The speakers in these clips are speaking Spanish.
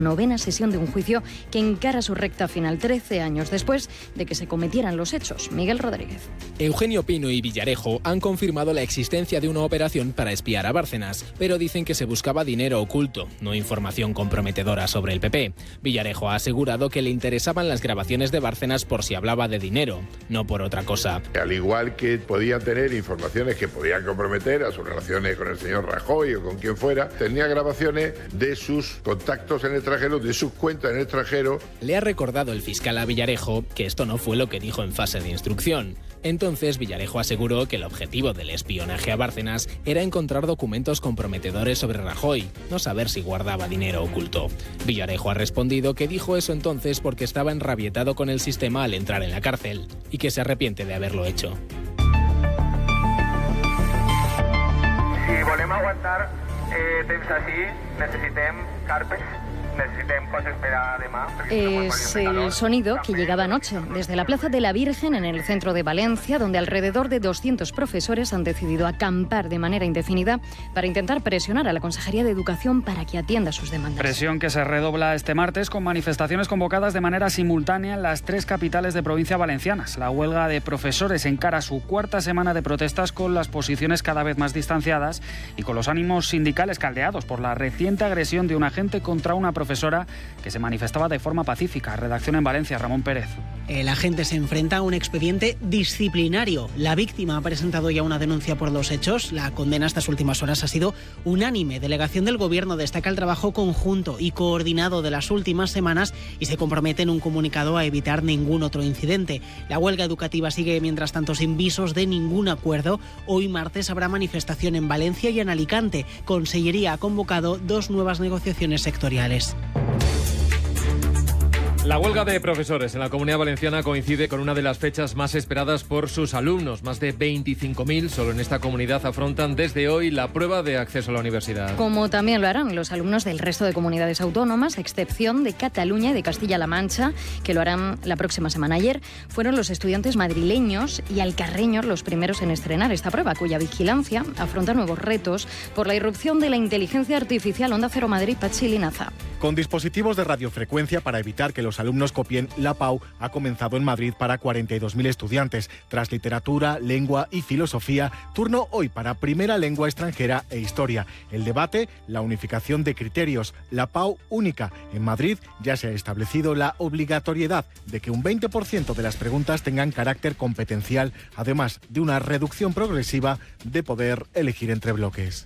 Novena sesión de un juicio que encara su recta final 13 años después de que se cometieran los hechos. Miguel Rodríguez. Eugenio Pino y Villarejo han confirmado la existencia de una operación para espiar a Bárcenas, pero dicen que se buscaba dinero oculto, no información comprometedora sobre el PP. Villarejo ha asegurado que le interesaban las grabaciones de Bárcenas por si hablaba de dinero, no por otra cosa. Al igual que podían tener informaciones que podían comprometer a sus relaciones con el señor Rajoy o con quien fuera, tenía grabaciones de sus contactos en el extranjero, de sus cuentas en el extranjero. Le ha recordado el fiscal a Villarejo que esto no fue lo que dijo en fase de instrucción. Entonces Villarejo aseguró que el objetivo del espionaje a Bárcenas era encontrar documentos comprometedores sobre Rajoy, no saber si guardaba dinero oculto. Villarejo ha respondido que dijo eso entonces porque estaba enrabietado con el sistema al entrar en la cárcel y que se arrepiente de haberlo hecho. Si volem aguantar temps així, necessitem carpes. Es el sonido que llegaba anoche desde la Plaza de la Virgen en el centro de Valencia, donde alrededor de 200 profesores han decidido acampar de manera indefinida para intentar presionar a la Consejería de Educación para que atienda sus demandas. Presión que se redobla este martes con manifestaciones convocadas de manera simultánea en las 3 capitales de provincia valencianas. La huelga de profesores encara su 4ª semana de protestas con las posiciones cada vez más distanciadas y con los ánimos sindicales caldeados por la reciente agresión de un agente contra una profesora que se manifestaba de forma pacífica. Redacción en Valencia, Ramón Pérez. El agente se enfrenta a un expediente disciplinario. La víctima ha presentado ya una denuncia por los hechos. La condena estas últimas horas ha sido unánime. Delegación del Gobierno destaca el trabajo conjunto y coordinado de las últimas semanas y se compromete en un comunicado a evitar ningún otro incidente. La huelga educativa sigue mientras tanto sin visos de ningún acuerdo. Hoy martes habrá manifestación en Valencia y en Alicante. Consellería ha convocado 2 nuevas negociaciones sectoriales. La huelga de profesores en la Comunidad Valenciana coincide con una de las fechas más esperadas por sus alumnos. Más de 25.000 solo en esta comunidad afrontan desde hoy la prueba de acceso a la universidad. Como también lo harán los alumnos del resto de comunidades autónomas, a excepción de Cataluña y de Castilla-La Mancha, que lo harán la próxima semana. Ayer fueron los estudiantes madrileños y alcarreños los primeros en estrenar esta prueba, cuya vigilancia afronta nuevos retos por la irrupción de la inteligencia artificial. Onda Cero Madrid, Patxi Linaza. Con dispositivos de radiofrecuencia para evitar que los alumnos copien, la PAU ha comenzado en Madrid para 42.000 estudiantes. Tras literatura, lengua y filosofía, turno hoy para primera lengua extranjera e historia. El debate, la unificación de criterios, la PAU única. En Madrid ya se ha establecido la obligatoriedad de que un 20% de las preguntas tengan carácter competencial, además de una reducción progresiva de poder elegir entre bloques.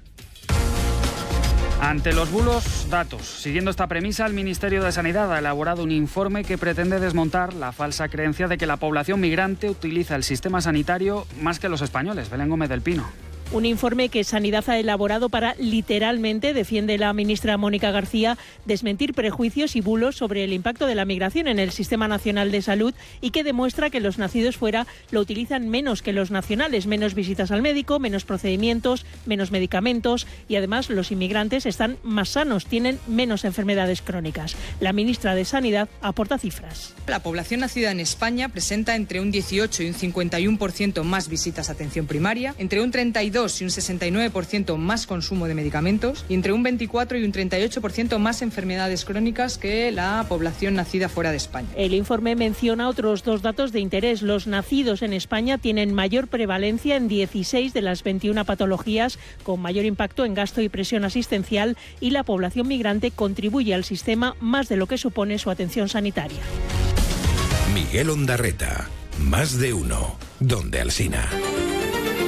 Ante los bulos, datos. Siguiendo esta premisa, el Ministerio de Sanidad ha elaborado un informe que pretende desmontar la falsa creencia de que la población migrante utiliza el sistema sanitario más que los españoles. Belén Gómez del Pino. Un informe que Sanidad ha elaborado para, literalmente, defiende la ministra Mónica García, desmentir prejuicios y bulos sobre el impacto de la migración en el Sistema Nacional de Salud y que demuestra que los nacidos fuera lo utilizan menos que los nacionales, menos visitas al médico, menos procedimientos, menos medicamentos y además los inmigrantes están más sanos, tienen menos enfermedades crónicas. La ministra de Sanidad aporta cifras. La población nacida en España presenta entre un 18 y un 51% más visitas a atención primaria, entre un 32 y un 69% más consumo de medicamentos y entre un 24 y un 38% más enfermedades crónicas que la población nacida fuera de España. El informe menciona otros 2 datos de interés. Los nacidos en España tienen mayor prevalencia en 16 de las 21 patologías, con mayor impacto en gasto y presión asistencial, y la población migrante contribuye al sistema más de lo que supone su atención sanitaria. Miguel Ondarreta, Más de Uno, Donde Alsina.